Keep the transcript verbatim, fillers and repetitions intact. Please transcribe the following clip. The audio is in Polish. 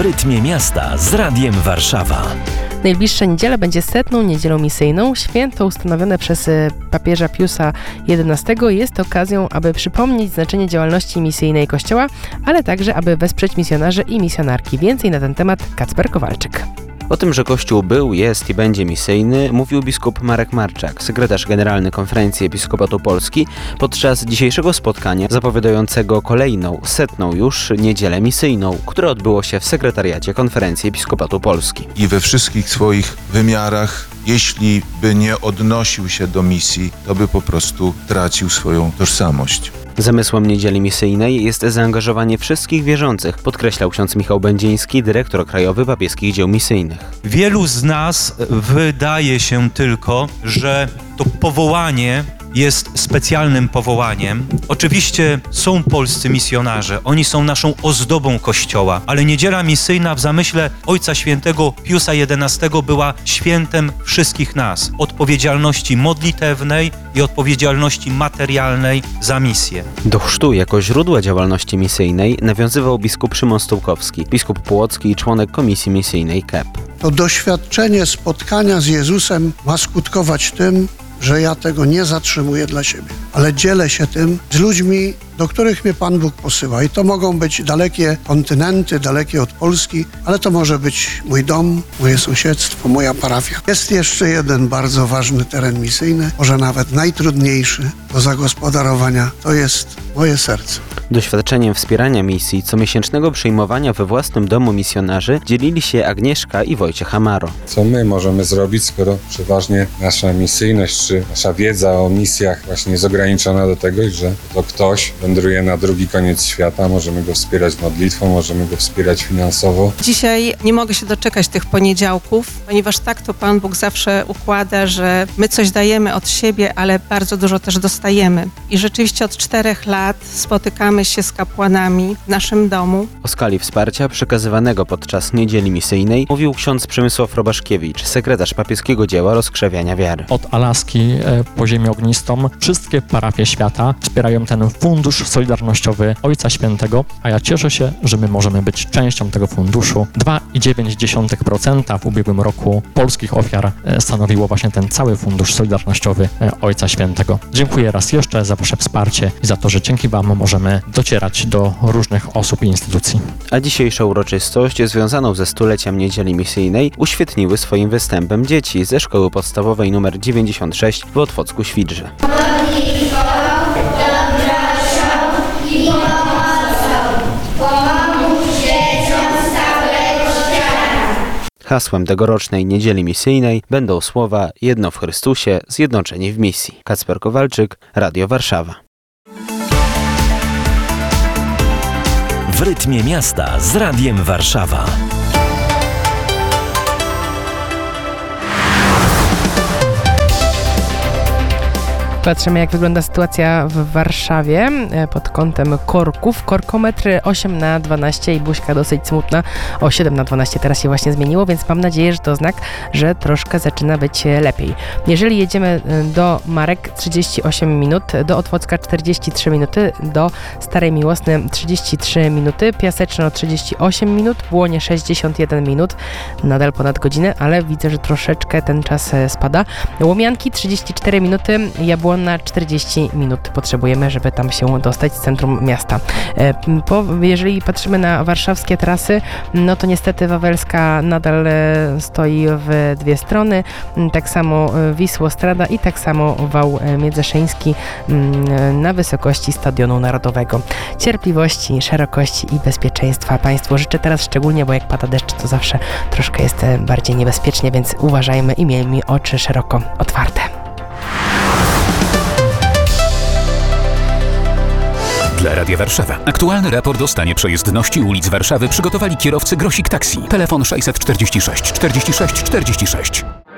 rytmie miasta z Radiem Warszawa. Najbliższa niedziela będzie setną niedzielą misyjną. Święto ustanowione przez papieża Piusa jedenastego jest okazją, aby przypomnieć znaczenie działalności misyjnej Kościoła, ale także, aby wesprzeć misjonarzy i misjonarki. Więcej na ten temat Kacper Kowalczyk. O tym, że Kościół był, jest i będzie misyjny, mówił biskup Marek Marczak, sekretarz generalny Konferencji Episkopatu Polski, podczas dzisiejszego spotkania zapowiadającego kolejną, setną już niedzielę misyjną, które odbyło się w sekretariacie Konferencji Episkopatu Polski. I we wszystkich swoich wymiarach, jeśli by nie odnosił się do misji, to by po prostu tracił swoją tożsamość. Zamysłem niedzieli misyjnej jest zaangażowanie wszystkich wierzących, podkreślał ksiądz Michał Będziński, dyrektor krajowy papieskich dzieł misyjnych. Wielu z nas wydaje się tylko, że to powołanie jest specjalnym powołaniem. Oczywiście są polscy misjonarze, oni są naszą ozdobą Kościoła, ale niedziela misyjna w zamyśle Ojca Świętego Piusa jedenastego była świętem wszystkich nas, odpowiedzialności modlitewnej i odpowiedzialności materialnej za misję. Do chrztu jako źródła działalności misyjnej nawiązywał biskup Szymon Stułkowski, biskup Płocki i członek Komisji Misyjnej K E P. To doświadczenie spotkania z Jezusem ma skutkować tym, że ja tego nie zatrzymuję dla siebie, ale dzielę się tym z ludźmi, do których mnie Pan Bóg posyła. I to mogą być dalekie kontynenty, dalekie od Polski, ale to może być mój dom, moje sąsiedztwo, moja parafia. Jest jeszcze jeden bardzo ważny teren misyjny, może nawet najtrudniejszy do zagospodarowania, to jest moje serce. Doświadczeniem wspierania misji, comiesięcznego przyjmowania we własnym domu misjonarzy dzielili się Agnieszka i Wojciech Amaro. Co my możemy zrobić, skoro przeważnie nasza misyjność, czy nasza wiedza o misjach właśnie jest ograniczona do tego, że to ktoś wędruje na drugi koniec świata, możemy go wspierać modlitwą, możemy go wspierać finansowo. Dzisiaj nie mogę się doczekać tych poniedziałków, ponieważ tak to Pan Bóg zawsze układa, że my coś dajemy od siebie, ale bardzo dużo też dostajemy. I rzeczywiście od czterech lat spotykamy się z kapłanami w naszym domu. O skali wsparcia przekazywanego podczas niedzieli misyjnej mówił ksiądz Przemysław Robaszkiewicz, sekretarz papieskiego dzieła rozkrzewiania wiary. Od Alaski po ziemię ognistą wszystkie parafie świata wspierają ten fundusz solidarnościowy Ojca Świętego, a ja cieszę się, że my możemy być częścią tego funduszu. dwa przecinek dziewięć procent w ubiegłym roku polskich ofiar stanowiło właśnie ten cały fundusz solidarnościowy Ojca Świętego. Dziękuję raz jeszcze za Wasze wsparcie i za to, że dzięki Wam możemy docierać do różnych osób i instytucji. A dzisiejszą uroczystość związaną ze stuleciem niedzieli misyjnej uświetniły swoim występem dzieci ze szkoły podstawowej nr dziewięćdziesiąt sześć w Otwocku-Świdrze. Hasłem tegorocznej niedzieli misyjnej będą słowa „Jedno w Chrystusie, zjednoczeni w misji”. Kacper Kowalczyk, Radio Warszawa. W rytmie miasta z Radiem Warszawa. Patrzymy, jak wygląda sytuacja w Warszawie pod kątem korków. Korkometr osiem na dwanaście i buźka dosyć smutna o siedem na dwanaście. Teraz się właśnie zmieniło, więc mam nadzieję, że to znak, że troszkę zaczyna być lepiej. Jeżeli jedziemy do Marek trzydzieści osiem minut, do Otwocka czterdzieści trzy minuty, do Starej Miłosny trzydzieści trzy minuty, Piaseczno trzydzieści osiem minut, Błonie sześćdziesiąt jeden minut, nadal ponad godzinę, ale widzę, że troszeczkę ten czas spada. Łomianki trzydzieści cztery minuty, Jabłonna na czterdzieści minut potrzebujemy, żeby tam się dostać z centrum miasta. Po, jeżeli patrzymy na warszawskie trasy, no to niestety Wawelska nadal stoi w dwie strony, tak samo Wisłostrada i tak samo wał międzyszyński na wysokości Stadionu Narodowego. Cierpliwości, szerokości i bezpieczeństwa Państwu życzę teraz szczególnie, bo jak pada deszcz, to zawsze troszkę jest bardziej niebezpiecznie, więc uważajmy i miejmy oczy szeroko otwarte. Dla Radia Warszawa. Aktualny raport o stanie przejezdności ulic Warszawy przygotowali kierowcy Grosik Taxi. Telefon sześćset czterdzieści sześć czterdzieści sześć czterdzieści sześć.